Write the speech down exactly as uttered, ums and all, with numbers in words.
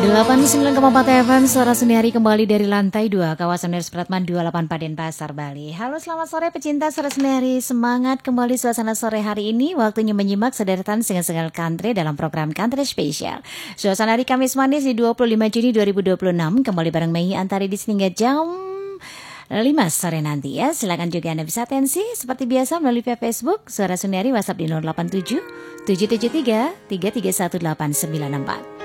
delapan puluh sembilan koma empat F M Suara Seniari kembali dari lantai dua Kawasan Universitas Pratman dua puluh delapan Paden Pasar, Bali. Halo, selamat sore pecinta Suara Seniari. Semangat kembali suasana sore hari ini. Waktunya menyimak sederetan single-single country dalam program Country Special. Suasana hari Kamis manis di dua puluh lima Juni dua ribu dua puluh enam. Kembali bareng Mei Antari di sini hingga jam lima sore nanti ya. Silakan juga Anda bisa atensi seperti biasa melalui via Facebook Suara Seniari, WhatsApp di nol delapan tujuh tujuh tujuh tiga tiga tiga satu delapan sembilan empat.